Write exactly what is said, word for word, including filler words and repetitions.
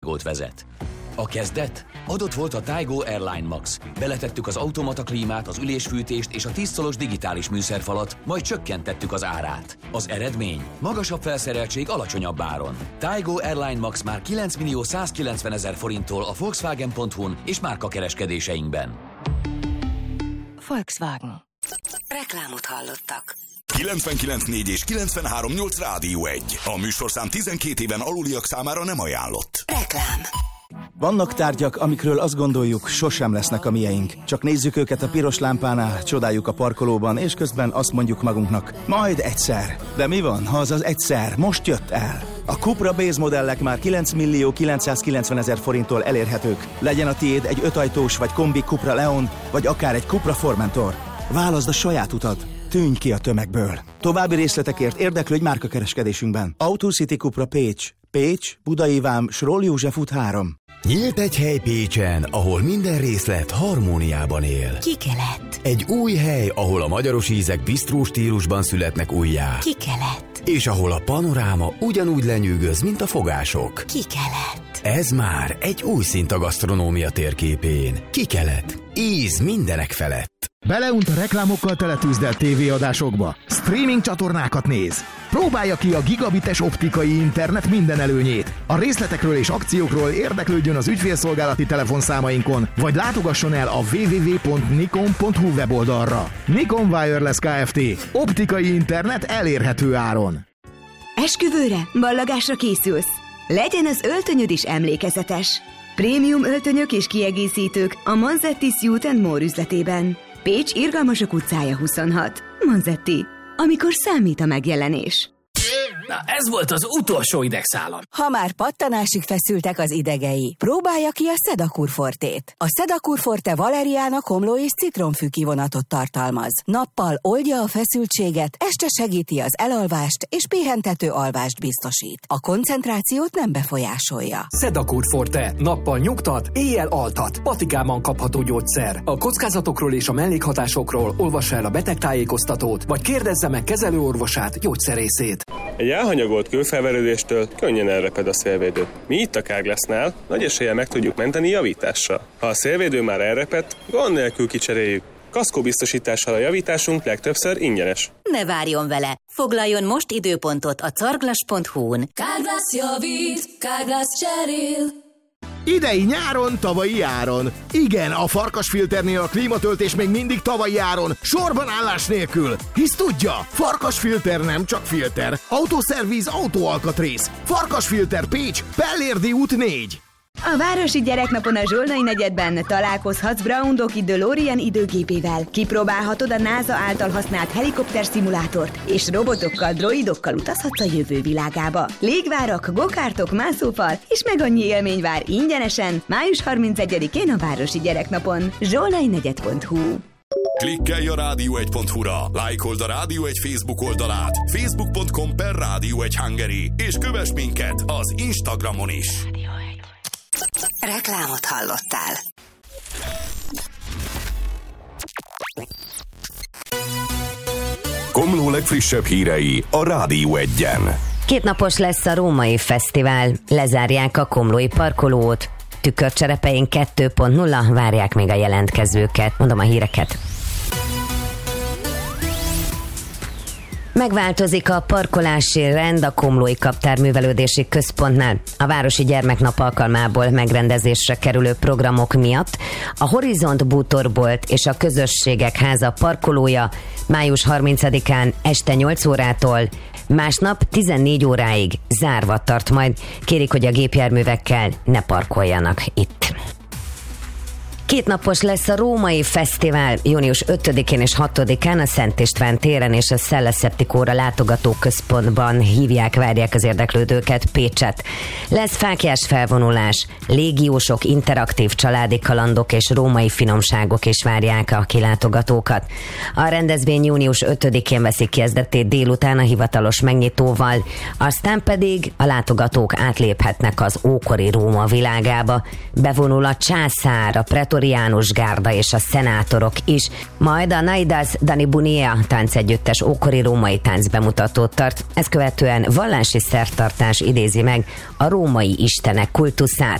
Taigo-t vezet. A kezdet? Adott volt a Taigo Airline Max. Beletettük az automata klímát, az ülésfűtést és a tíz szolos digitális műszerfalat, majd csökkentettük az árát. Az eredmény? Magasabb felszereltség alacsonyabb áron. Taigo Airline Max már kilenc millió százkilencvenezer forinttól a Volkswagen pont hu-n és márkakereskedéseinkben. Volkswagen. Reklámot hallottak. kilencvenkilenc négy és kilencvenhárom nyolc Rádió egy. A műsorszám tizenkét éven aluliak számára nem ajánlott. Reklám. Vannak tárgyak, amikről azt gondoljuk, sosem lesznek a mieink. Csak nézzük őket a piros lámpánál, csodáljuk a parkolóban, és közben azt mondjuk magunknak, majd egyszer. De mi van, ha az az egyszer most jött el? A Cupra Base modellek már kilenc millió kilencszázkilencvenezer forinttól elérhetők. Legyen a tiéd egy ötajtós vagy kombi Cupra Leon, vagy akár egy Cupra Formentor. Válaszd a saját utad. Tűnj ki a tömegből. További részletekért érdeklődj márkakereskedésünkben. Autocity Cupra Pécs. Pécs, Budai Vám, Sroll József út három. Nyílt egy hely Pécsen, ahol minden részlet harmóniában él. Kikelet. Egy új hely, ahol a magyaros ízek bisztró stílusban születnek újjá. Kikelet. És ahol a panoráma ugyanúgy lenyűgöz, mint a fogások. Kikelet. Ez már egy új szint a gasztronómia térképén. Kikelet. Íz mindenek felett. Beleunt a reklámokkal teletűzdelt tévéadásokba. Streaming csatornákat néz. Próbálja ki a gigabites optikai internet minden előnyét. A részletekről és akciókról érdeklődjön az ügyfélszolgálati telefonszámainkon, vagy látogasson el a double-u double-u double-u pont nikon pont hu weboldalra. Nikon Wireless Kft. Optikai internet elérhető áron. Esküvőre, ballagásra készülsz? Legyen az öltönyöd is emlékezetes. Prémium öltönyök és kiegészítők a Manzetti Suit and More üzletében. Pécs Irgalmasok utcája huszonhat. Manzetti. Amikor számít a megjelenés. Na, ez volt az utolsó idegszálam. Ha már pattanásig feszültek az idegei, próbálja ki a Sedakur Fortét. A Sedakur Forte valeriána, komló és citromfű kivonatot tartalmaz. Nappal oldja a feszültséget, este segíti az elalvást és pihentető alvást biztosít. A koncentrációt nem befolyásolja. Sedakur Forte. Nappal nyugtat, éjjel altat. Patikában kapható gyógyszer. A kockázatokról és a mellékhatásokról olvassa el a betegtájékoztatót, vagy kérdezze meg kezelőorvosát, gyógyszerészét. Egy elhanyagolt kőfelverődéstől könnyen elreped a szélvédő. Mi itt a Carglassnál nagy eséllyel meg tudjuk menteni javítással. Ha a szélvédő már elrepedt, gond nélkül kicseréljük. Kaszkóbiztosítással a javításunk legtöbbször ingyenes. Ne várjon vele! Foglaljon most időpontot a carglass pont hu-n. Carglass javít, Carglass cserél. Idei nyáron, tavalyi áron. Igen, a Farkasfilternél a klímatöltés még mindig tavalyi áron, sorban állás nélkül. Hisz tudja, Farkasfilter nem csak filter. Autoszervíz, autóalkatrész. Farkasfilter Pécs, Pellérdi út négy. A Városi Gyereknapon a Zsolnai negyedben találkozhatsz Brown Doki DeLorean időgépével. Kipróbálhatod a NASA által használt helikopter szimulátort, és robotokkal, droidokkal utazhatsz a jövő világába. Légvárak, gokártok, mászófal, és meg annyi élmény vár ingyenesen május harmincegyedikén a Városi Gyereknapon. zsolnai negyed pont hu. Klikkelj a rádió egy pont hu-ra, lájkold a Rádió egy Facebook oldalát, facebook pont com per Rádió egy Hungary, és kövess minket az Instagramon is. Reklámot hallottál. Komló legfrissebb hírei a Rádió egyen. Kétnapos lesz a Római Fesztivál, lezárják a komlói parkolót. Tükörcserepein kettő pont nulla, várják még a jelentkezőket. Mondom a híreket. Megváltozik a parkolási rend a Komlói Kaptárművelődési Központnál. A Városi Gyermeknap alkalmából megrendezésre kerülő programok miatt a Horizont bútorbolt és a Közösségek Háza parkolója május harmincadikán este nyolc órától másnap tizennégy óráig zárva tart majd. Kérik, hogy a gépjárművekkel ne parkoljanak itt. Kétnapos lesz a Római Fesztivál június ötödikén és hatodikán a Szent István téren és a Szelleszeptikóra látogatóközpontban hívják, várják az érdeklődőket Pécset. Lesz fáklyás felvonulás, légiósok, interaktív családi kalandok és római finomságok is várják a kilátogatókat. A rendezvény június ötödikén veszik kezdetét délután a hivatalos megnyitóval, aztán pedig a látogatók átléphetnek az ókori Róma világába. Bevonul a császár, a pretor János gárda és a szenátorok is, majd a Naidas Danibunia táncegyüttes ókori római táncbemutatót tart. Ezt követően vallási szertartás idézi meg a római istenek kultuszát.